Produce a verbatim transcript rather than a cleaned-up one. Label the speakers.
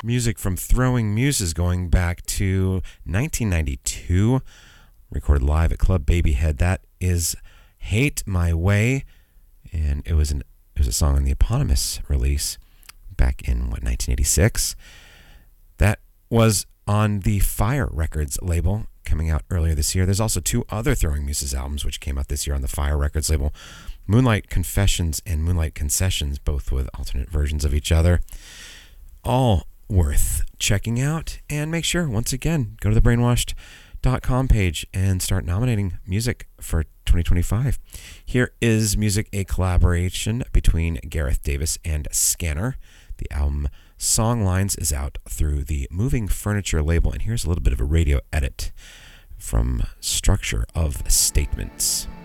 Speaker 1: Music from Throwing Muses going back to nineteen ninety-two, recorded live at Club Babyhead. That is Hate My Way, and it was an it was a song on the eponymous release back in what nineteen eighty-six. That was on the Fire Records label, coming out earlier this year. There's also two other Throwing Muses albums which came out this year on the Fire Records label, Moonlight Confessions and Moonlight Concessions, both with alternate versions of each other. All worth checking out, and make sure, once again, go to the brainwashed dot com page and start nominating music for twenty twenty-five. Here is music, a collaboration between Gareth Davis and Scanner. The album Songlines is out through the Moving Furniture label, and here's a little bit of a radio edit from Structure of Statements.